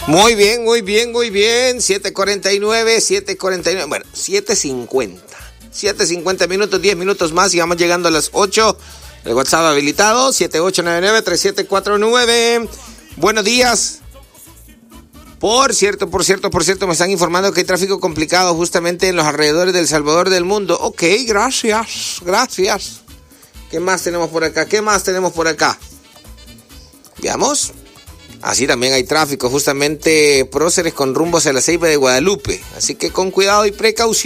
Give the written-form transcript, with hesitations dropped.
Muy bien, muy bien, muy bien. 7:49, 7:49. Bueno, 7:50. 7:50 minutos, 10 minutos más y vamos llegando a las 8. El WhatsApp habilitado, 7899-3749. Buenos días. Por cierto, me están informando que hay tráfico complicado justamente en los alrededores del Salvador del Mundo. Ok, gracias. ¿Qué más tenemos por acá? Veamos. Así también hay tráfico, justamente próceres con rumbo hacia la Ceiba de Guadalupe. Así que con cuidado y precaución.